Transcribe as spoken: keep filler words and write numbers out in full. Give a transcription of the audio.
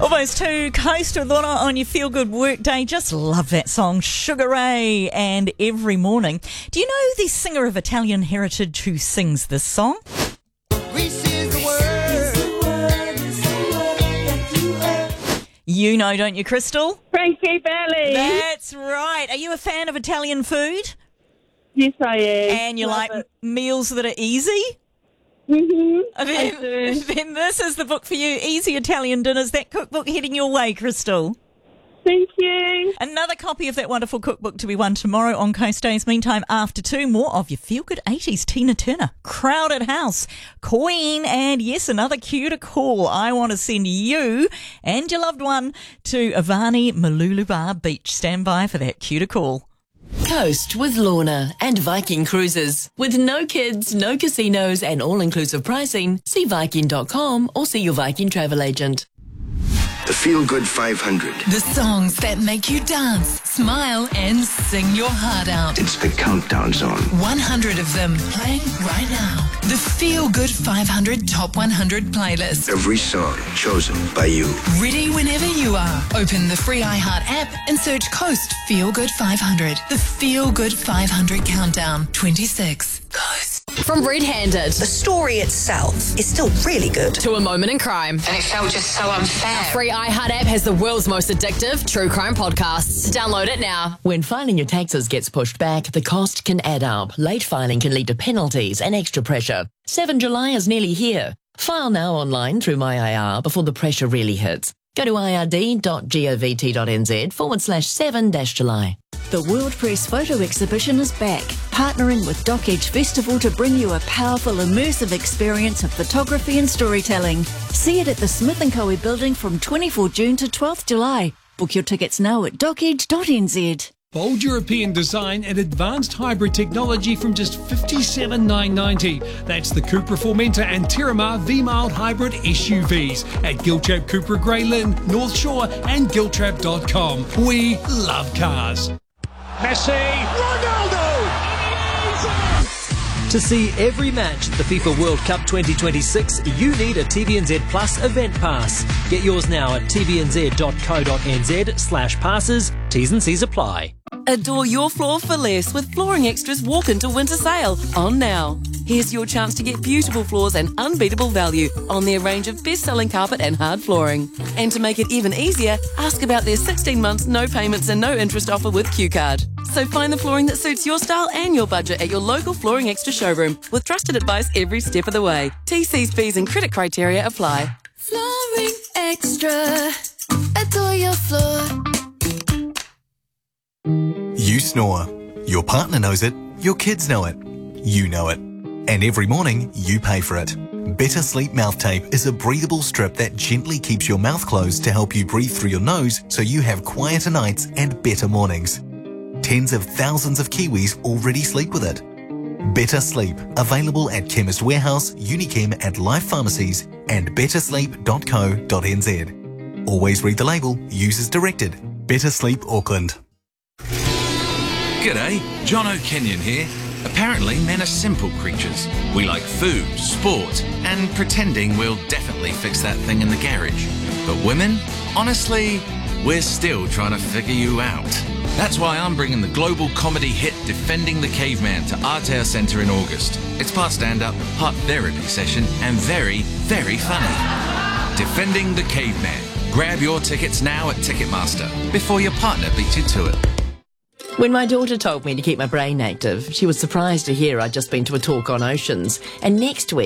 Almost two, Coast with Lorna on your Feel Good Work Day. Just love that song, Sugar Ray, and Every Morning. Do you know the singer of Italian heritage who sings this song? You know, don't you, Crystal? Frankie Valli. That's right. Are you a fan of Italian food? Yes, I am. And you Love like it. meals that are easy? Mm-hmm. Then, I do. then this is the book for you, Easy Italian Dinners. That cookbook heading your way, Crystal. Thank you. Another copy of that wonderful cookbook to be won tomorrow on Coast Days. Meantime, after two, more of your Feel Good eighties. Tina Turner, Crowded House, Queen, and yes, another cue to call. I want to send you and your loved one to Avani Malulubar Beach. Stand by for that cue to call. Coast with Lorna and Viking Cruises. With no kids, no casinos and all-inclusive pricing, see Viking dot com or see your Viking travel agent. The Feel Good five hundred. The songs that make you dance, smile and sing your heart out. It's the countdown zone. one hundred of them playing right now. The Feel Good five hundred Top one hundred playlist. Every song chosen by you. Ready whenever you are. Open the free iHeart app and search Coast Feel Good five hundred. The Feel Good five hundred Countdown twenty-six. Coast. From Red Handed The story itself is still really good. to A Moment in Crime. And it felt just so unfair. Free iHeart app has the world's most addictive true crime podcasts. Download it now. When filing your taxes gets pushed back, the cost can add up. Late filing can lead to penalties and extra pressure. seventh of July is nearly here. File now online through My I R before the pressure really hits. Go to ird.govt.nz forward slash 7 dash July. The World Press Photo Exhibition is back, partnering with Dock Edge Festival to bring you a powerful, immersive experience of photography and storytelling. See it at the Smith and Co. building from twenty-fourth of June to twelfth of July. Book your tickets now at dock edge dot n z. Bold European design and advanced hybrid technology from just fifty-seven thousand nine hundred ninety. That's the Cupra Formentor and Terramar V-Mild Hybrid S U Vs at Giltrap Cupra Grey Lynn, North Shore and giltrap dot com. We love cars. Messi, Ronaldo! To see every match at the FIFA World Cup twenty twenty-six, you need a T V N Z Plus event pass. Get yours now at t v n z dot co dot n z slash passes. T's and C's apply. Adore your floor for less with Flooring Extra's Walk Into Winter Sale on now. Here's your chance to get beautiful floors and unbeatable value on their range of best-selling carpet and hard flooring. And to make it even easier, ask about their sixteen months no payments and no interest offer with Q Card. So find the flooring that suits your style and your budget at your local Flooring Extra showroom with trusted advice every step of the way. T Cs, fees and credit criteria apply. Flooring Extra. Adore your floor. You snore. Your partner knows it. Your kids know it. You know it. And every morning, you pay for it. Better Sleep Mouth Tape is a breathable strip that gently keeps your mouth closed to help you breathe through your nose so you have quieter nights and better mornings. Tens of thousands of Kiwis already sleep with it. Better Sleep, available at Chemist Warehouse, Unichem and Life Pharmacies and better sleep dot co dot n z. Always read the label, use as directed. Better Sleep Auckland. G'day, John O'Kenyon here. Apparently men are simple creatures. We like food, sport, and pretending we'll definitely fix that thing in the garage. But women? Honestly, we're still trying to figure you out. That's why I'm bringing the global comedy hit Defending the Caveman to Aotea Centre in August. It's part stand-up, part therapy session, and very, very funny. Defending the Caveman. Grab your tickets now at Ticketmaster before your partner beats you to it. When my daughter told me to keep my brain active, she was surprised to hear I'd just been to a talk on oceans. And next week,